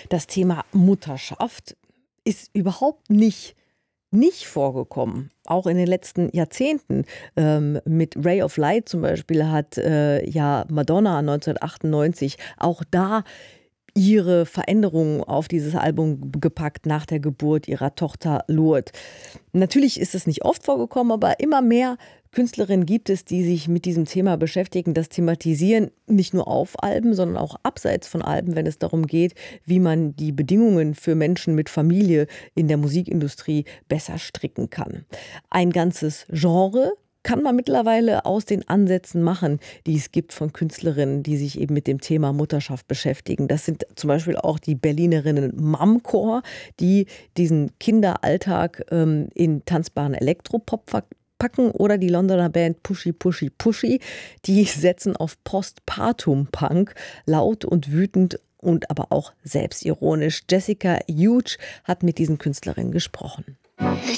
Das Thema Mutterschaft ist überhaupt nicht vorgekommen, auch in den letzten Jahrzehnten. Mit Ray of Light zum Beispiel hat ja Madonna 1998 auch da ihre Veränderungen auf dieses Album gepackt nach der Geburt ihrer Tochter Lourdes. Natürlich ist es nicht oft vorgekommen, aber immer mehr Künstlerinnen gibt es, die sich mit diesem Thema beschäftigen, das thematisieren, nicht nur auf Alben, sondern auch abseits von Alben, wenn es darum geht, wie man die Bedingungen für Menschen mit Familie in der Musikindustrie besser stricken kann. Ein ganzes Genre kann man mittlerweile aus den Ansätzen machen, die es gibt von Künstlerinnen, die sich eben mit dem Thema Mutterschaft beschäftigen. Das sind zum Beispiel auch die Berlinerinnen Mumcore, die diesen Kinderalltag in tanzbaren Elektropop packen, oder die Londoner Band Pushy Pushy Pushy, die setzen auf Postpartum-Punk, laut und wütend und aber auch selbstironisch. Jessica Huge hat mit diesen Künstlerinnen gesprochen.